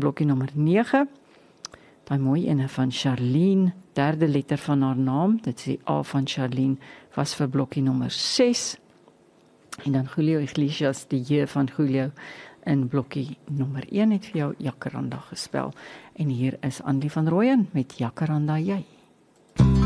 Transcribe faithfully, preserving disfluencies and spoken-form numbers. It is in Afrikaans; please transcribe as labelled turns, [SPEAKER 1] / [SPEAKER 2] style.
[SPEAKER 1] blokkie nommer nege. Daai mooi ene van Charlene, derde letter van haar naam, dit is die A van Charlene, was vir blokkie nommer ses. En dan Julio Iglesias, die J van Julio, in blokkie nommer een het vir jou Jacaranda gespel. En hier is Annelie van Rooyen met Jacaranda jy.